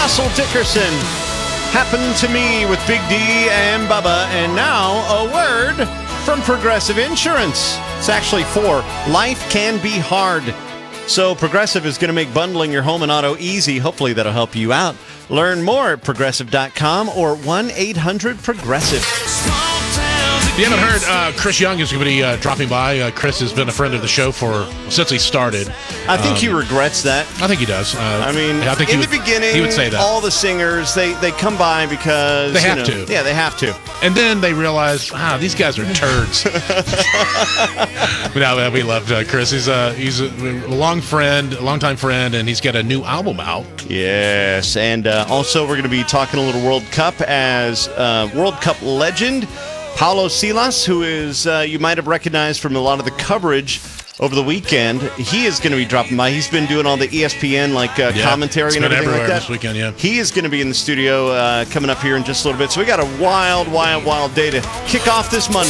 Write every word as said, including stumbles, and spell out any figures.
Russell Dickerson. Happened to Me with Big D and Bubba. And now a word from Progressive Insurance. It's actually for Life Can Be Hard. So Progressive is going to make bundling your home and auto easy. Hopefully that'll help you out. Learn more at progressive dot com or one eight hundred progressive. If you haven't heard, uh, Chris Young is going to be uh, dropping by. Uh, Chris has been a friend of the show for since he started. I think um, he regrets that. I think he does. Uh, I mean, I think in he the would, beginning, he would say that. all the singers, they, they come by because... They you have know, to. Yeah, they have to. And then they realize, ah, these guys are turds. But no, we loved uh, Chris. He's, a, he's a long friend, a longtime friend, and he's got a new album out. Yes, and uh, also we're going to be talking a little World Cup as uh, World Cup legend Paulo Silas, who is uh, you might have recognized from a lot of the coverage over the weekend. He is going to be dropping by. He's been doing all the E S P N like uh, yeah, commentary and everything like that this weekend. Yeah, he is going to be in the studio uh, coming up here in just a little bit. So we got a wild, wild, wild day to kick off this Monday.